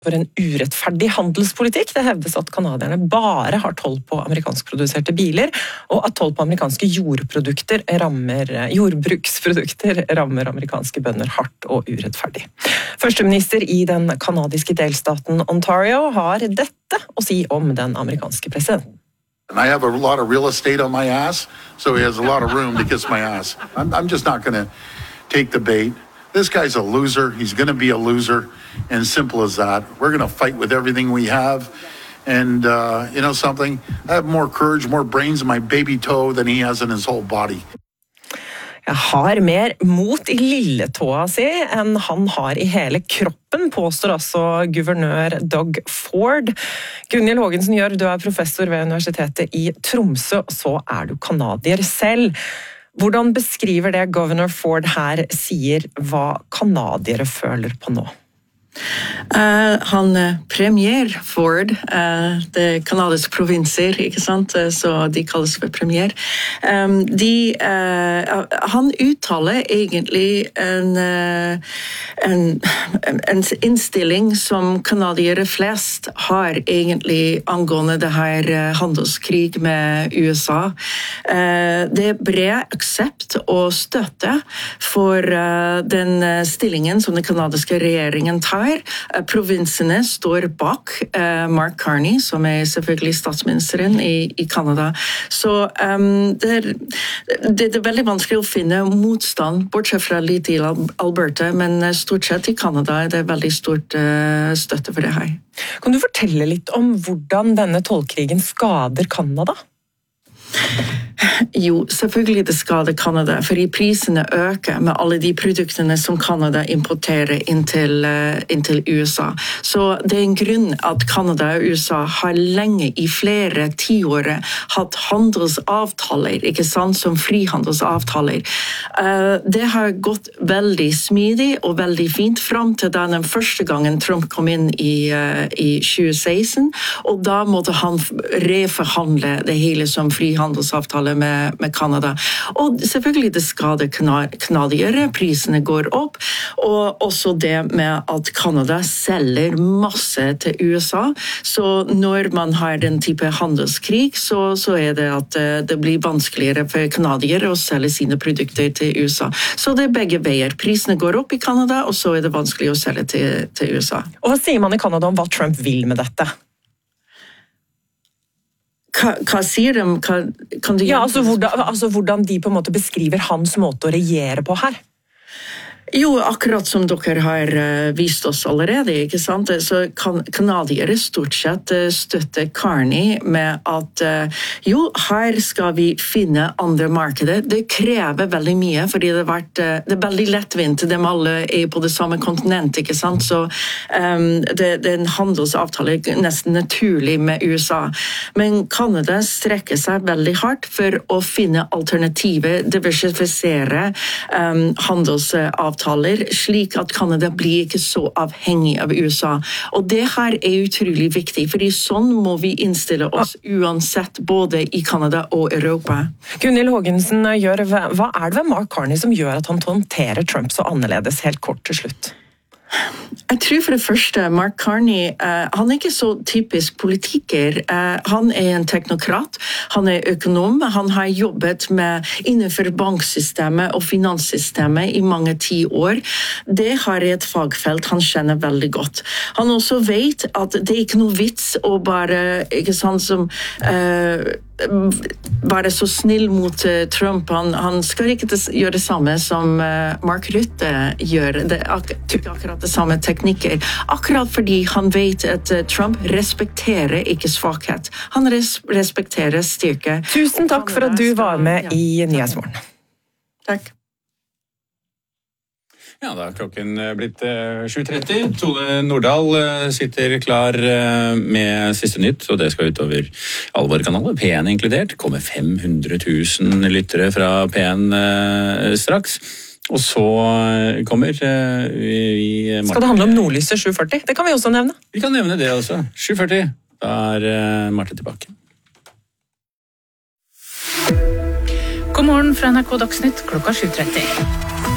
For en urettferdig handelspolitikk. Det hevdes at kanadierne bare har toll på amerikanskproduserte biler, og at toll på amerikanske jordbruksprodukter rammer amerikanske bønder hardt og urettferdig. Førsteminister i den kanadiske delstaten Ontario har dette å si om den amerikanske presidenten. I have a lot of real estate on my ass, so he has a lot of room to kiss my ass. I'm just not going to take the bait. This guy's a loser. He's going to be a loser. And simple as that. We're going to fight with everything we have. And you know something? I have more courage, more brains in my baby toe than he has in his whole body. Jeg har mer mot I lilletåa si enn han har I hele kroppen, påstår altså guvernør Doug Ford. Gunhild Haagensen Gjørv, du er professor ved Universitetet I Tromsø, og så er du kanadier selv. Hvordan beskriver det governor Ford her sier hva kanadiere føler på nå? Han premier Ford, det kanadiske provinser, ikke sant? Så de kalles for premier. Han uttaler egentlig en innstilling som kanadiere flest har egentlig angående det her handelskrig med USA. Det bred aksept og støtte for den stillingen som den kanadiske regjeringen tar. Provinsene står bak Mark Carney, som selvfølgelig statsministeren I Kanada. Så det veldig vanskelig å finne motstand, bortsett fra litt I Alberta, men stort sett I Kanada det veldig stort støtte for det her. Kan du fortelle litt om hvordan denne tollkrigen skader Kanada? Jo, selvfølgelig det skader Kanada, fordi prisene øker med alle de produktene som Kanada importerer inn til USA. Så det en grunn at Kanada og USA har lenge I flere tiårer hatt handelsavtaler, ikke sant, som frihandelsavtaler. Det har gått veldig smidig og veldig fint frem til den første gangen Trump kom inn I 2016, og da måtte han reforhandle det hele som frihandelsavtale med Kanada. Og selvfølgelig det skader kanadiere, prisene går opp, og også det med at Kanada selger masse til USA, så når man har den type handelskrig, så det at det blir vanskeligere for kanadiere å selge sine produkter til USA. Så det begge veier. Prisene går opp I Kanada, og så det vanskelig å selge til USA. Og hva sier man I Kanada om hva Trump vil med dette? Hva sier de? Kan du hvordan de på en måte beskriver hans måte å regjere på her? Jo, akkurat som dere har vist oss allerede, ikke sant? Så kanadiere stort sett støtter Carney med at jo, her skal vi finne andre markeder. Det krever veldig mye, fordi det veldig lettvint. De alle på det samme kontinent, ikke sant? Så det en handelsavtale nesten naturlig med USA. Men Kanada strekker seg veldig hardt for å finne alternative, diversifisere handelsavtaler, slik at Kanada blir ikke så avhengig av USA. Og det her utrolig viktig, fordi sånn må vi innstille oss uansett både I Kanada og Europa. Gunhild Haagensen Gjørv, hva det ved Mark Carney som gjør at han håndterer Trump så annerledes helt kort til slutt? Jeg tror for det første, Mark Carney, han ikke så typisk politiker. Han en teknokrat, han økonom, han har jobbet innenfor banksystemet og finanssystemet I mange 10 år. Det har et fagfelt han kjenner veldig godt. Han også vet at det ikke noe vits å bare, ikke sant, som bare så snill mot Trump. Han skal ikke gjøre det samme som Mark Rutte gjør. Det akkurat det samme teknikker. Akkurat fordi han vet at Trump respekterer ikke svakhet. Han respekterer styrke. Tusen takk for at du var med I Nyhetsmorgen. Takk. Ja, da klokken blitt 7:30. Tone Nordahl sitter klar med siste nytt, og det skal utover alle våre kanaler, P1 inkludert. Kommer 500 000 lyttere fra P1 straks. Og så kommer vi... Skal det handle om Nordlyset 740? Det kan vi også nevne. Vi kan nevne det også. 740. Da Marte tilbake. God morgen fra NRK Dagsnytt klokka 7:30.